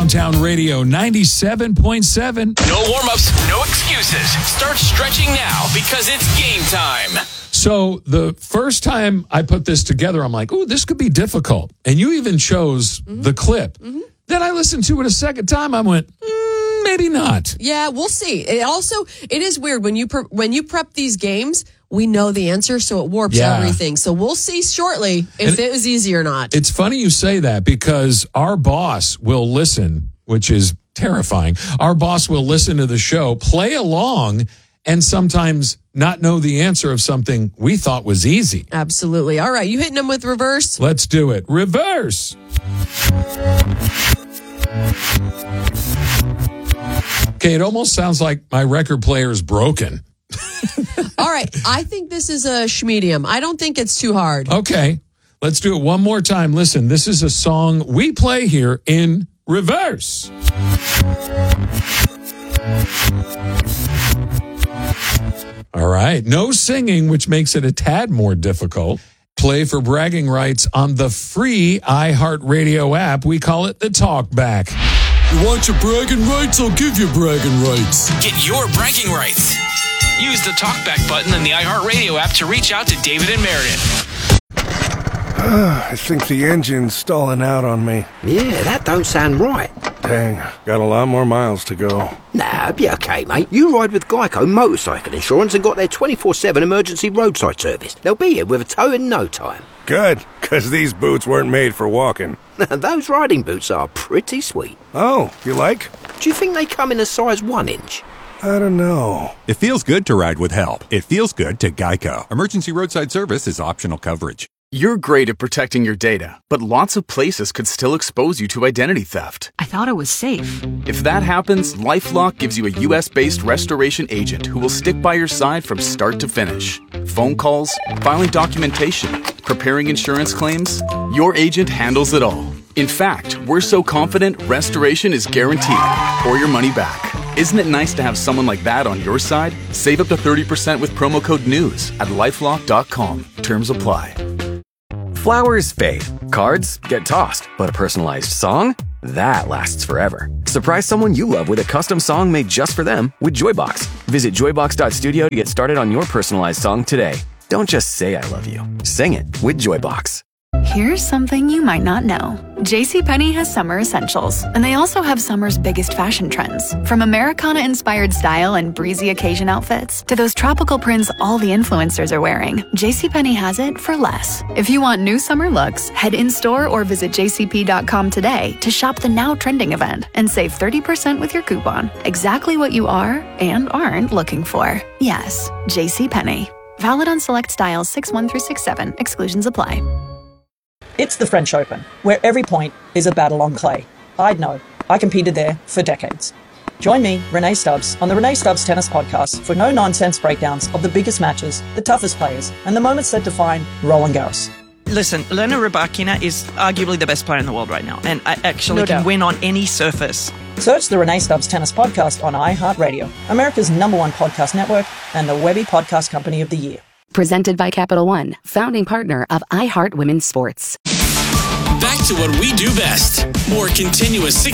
Downtown Radio 97.7. No warm-ups, no excuses. Start stretching now because it's game time. So the first time I put this together, I'm like, ooh, this could be difficult. And you even chose the clip. Then I listened to it a second time. I went, maybe not. Yeah, we'll see. It is weird when you prep these games. We know the answer, so it warps everything. So we'll see shortly if it was easy or not. It's funny you say that because our boss will listen, which is terrifying. Our boss will listen to the show, play along, and sometimes not know the answer of something we thought was easy. Absolutely. All right, you hitting them with reverse? Let's do it. Reverse. Okay, it almost sounds like my record player is broken. All right, I think this is a schmedium. I don't think it's too hard. Okay, let's do it one more time. Listen, this is a song we play here in reverse. All right, no singing, which makes it a tad more difficult. Play for bragging rights on the free iHeartRadio app. We call it the Talkback. You want your bragging rights? I'll give you bragging rights. Get your bragging rights. Use the Talkback button in the iHeartRadio app to reach out to David and Meredith. I think the engine's stalling out on me. Yeah, that don't sound right. Dang, got a lot more miles to go. Nah, it'll be okay, mate. You ride with Geico Motorcycle Insurance and got their 24/7 emergency roadside service. They'll be here with a tow in no time. Good, because these boots weren't made for walking. Those riding boots are pretty sweet. Oh, you like? Do you think they come in a size 1 inch? I don't know. It feels good to ride with help. It feels good to Geico. Emergency roadside service is optional coverage. You're great at protecting your data, but lots of places could still expose you to identity theft. I thought it was safe. If that happens, LifeLock gives you a US-based restoration agent who will stick by your side from start to finish. Phone calls, filing documentation, preparing insurance claims, your agent handles it all. In fact, we're so confident restoration is guaranteed or your money back. Isn't it nice to have someone like that on your side? Save up to 30% with promo code NEWS at LifeLock.com. Terms apply. Flowers fade, cards get tossed, but a personalized song? That lasts forever. Surprise someone you love with a custom song made just for them with Joybox. Visit joybox.studio to get started on your personalized song today. Don't just say I love you. Sing it with Joybox. Here's something you might not know. JCPenney has summer essentials, and they also have summer's biggest fashion trends. From Americana-inspired style and breezy occasion outfits to those tropical prints all the influencers are wearing, JCPenney has it for less. If you want new summer looks, head in-store or visit jcp.com today to shop the now trending event and save 30% with your coupon. Exactly what you are and aren't looking for. Yes, JCPenney. Valid on select styles 6-1 through 6-7. Exclusions apply. It's the French Open, where every point is a battle on clay. I'd know. I competed there for decades. Join me, Renee Stubbs, on the Renee Stubbs Tennis Podcast for no-nonsense breakdowns of the biggest matches, the toughest players, and the moments that define Roland Garros. Listen, Elena Rybakina is arguably the best player in the world right now, and I actually can win on any surface. Search the Renee Stubbs Tennis Podcast on iHeartRadio, America's #1 podcast network, and the Webby Podcast Company of the Year. Presented by Capital One, founding partner of iHeart Women's Sports. Back to what we do best. More continuous 60